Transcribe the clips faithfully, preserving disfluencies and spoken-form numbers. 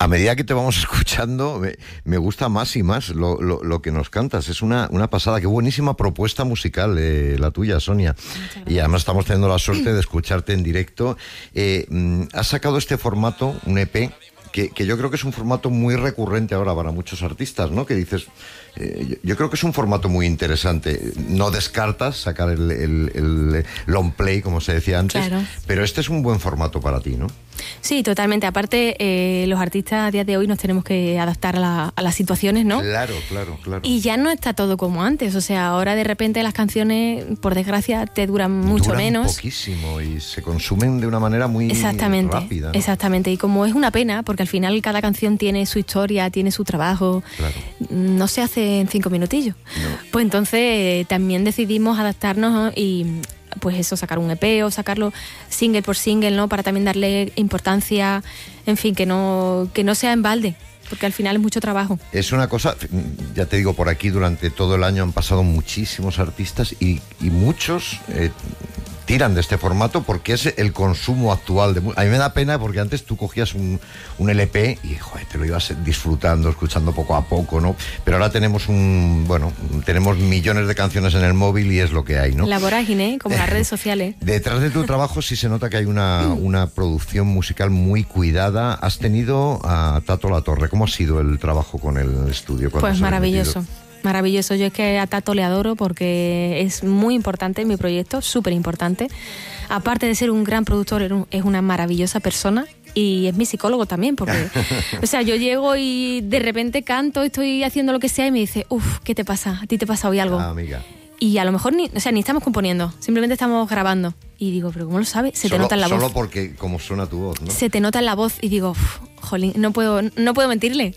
A medida que te vamos escuchando, me, me gusta más y más lo, lo, lo que nos cantas. Es una, una pasada. Qué buenísima propuesta musical eh, la tuya, Sonia. Y además estamos teniendo la suerte de escucharte en directo. Eh, has sacado este formato, un E P, que, que yo creo que es un formato muy recurrente ahora para muchos artistas, ¿no? Que dices, eh, yo, yo creo que es un formato muy interesante. No descartas sacar el, el, el long play, como se decía antes, claro. Pero este es un buen formato para ti, ¿no? Sí, totalmente. Aparte, eh, los artistas a día de hoy nos tenemos que adaptar a, la, a las situaciones, ¿no? Claro, claro, claro. Y ya no está todo como antes. O sea, ahora de repente las canciones, por desgracia, te duran mucho duran menos. Poquísimo y se consumen de una manera muy exactamente, rápida, ¿no? Exactamente. Y como es una pena, porque al final cada canción tiene su historia, tiene su trabajo, claro. No se hace en cinco minutillos. No. Pues entonces eh, también decidimos adaptarnos y... pues eso, sacar un E P o sacarlo single por single, ¿no? Para también darle importancia, en fin, que no, que no sea en balde, porque al final es mucho trabajo. Es una cosa, ya te digo, por aquí durante todo el año han pasado muchísimos artistas y, y muchos eh, tiran de este formato porque es el consumo actual. De, a mí me da pena porque antes tú cogías un, un L P y joder, te lo ibas disfrutando, escuchando poco a poco, ¿no? Pero ahora tenemos un, bueno, tenemos millones de canciones en el móvil y es lo que hay, ¿no? La vorágine, como las redes sociales. Detrás de tu trabajo sí se nota que hay una, una producción musical muy cuidada. Has tenido a Tato Latorre. ¿Cómo ha sido el trabajo con el estudio? Pues maravilloso. Maravilloso, yo es que a Tato le adoro porque es muy importante en mi proyecto, súper importante. Aparte de ser un gran productor, es una maravillosa persona y es mi psicólogo también, porque, o sea, yo llego y de repente canto, estoy haciendo lo que sea y me dice, uff, ¿qué te pasa? ¿A ti te pasa hoy algo? Ah, amiga. Y a lo mejor ni, o sea, ni estamos componiendo, simplemente estamos grabando. Y digo, ¿pero cómo lo sabes? Se solo, te nota en la solo voz. Solo porque como suena tu voz, ¿no? Se te nota en la voz y digo, jolín, no puedo, no puedo mentirle.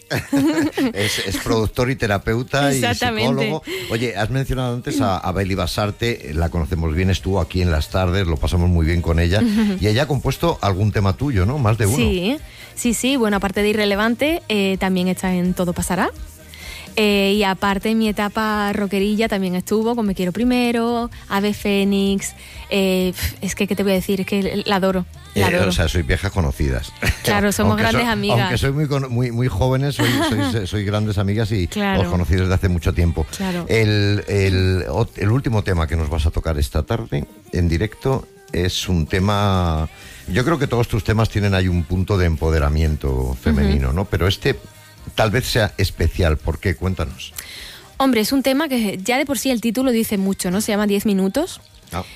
es, es productor y terapeuta y psicólogo. Oye, has mencionado antes a, a Beli Basarte, la conocemos bien, estuvo aquí en Las Tardes, lo pasamos muy bien con ella. Y ella ha compuesto algún tema tuyo, ¿no? Más de uno. Sí, sí, sí. Bueno, aparte de Irrelevante, eh, también está en Todo Pasará. Eh, y aparte en mi etapa rockerilla también estuvo con Me Quiero Primero, Ave Fénix, eh, es que, ¿qué te voy a decir? Es que la adoro, la adoro. Eh, o sea, sois viejas conocidas. Claro, somos aunque grandes so, amigas. Aunque soy muy, muy, muy jóvenes, soy, soy, soy grandes amigas y claro. os conocí desde hace mucho tiempo. Claro. El, el, el último tema que nos vas a tocar esta tarde en directo es un tema... Yo creo que todos tus temas tienen ahí un punto de empoderamiento femenino, uh-huh. ¿no? Pero este... tal vez sea especial. ¿Por qué? Cuéntanos. Hombre, es un tema que ya de por sí el título dice mucho, ¿no? Se llama diez minutos. Ah.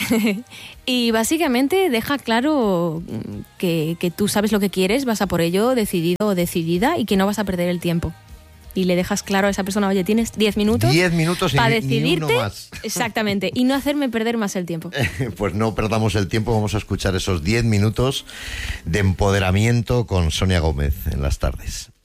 Y básicamente deja claro que, que tú sabes lo que quieres, vas a por ello, decidido o decidida, y que no vas a perder el tiempo. Y le dejas claro a esa persona, oye, tienes diez minutos. diez minutos para y decidirte. Ni uno más. Exactamente. Y no hacerme perder más el tiempo. Pues no perdamos el tiempo, vamos a escuchar esos diez minutos de empoderamiento con Sonia Gómez en Las Tardes.